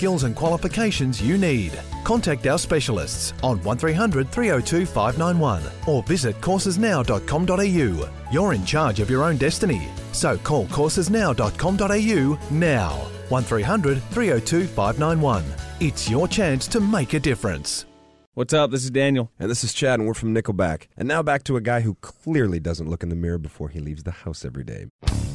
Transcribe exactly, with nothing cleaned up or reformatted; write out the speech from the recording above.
skills and qualifications you need. Contact our specialists on one three hundred three oh two five nine one or visit courses now dot com dot a u. You're in charge of your own destiny, so call courses now dot com dot a u now. one three hundred three oh two five nine one. It's your chance to make a difference. What's up? This is Daniel. And this is Chad, and we're from Nickelback. And now back to a guy who clearly doesn't look in the mirror before he leaves the house every day.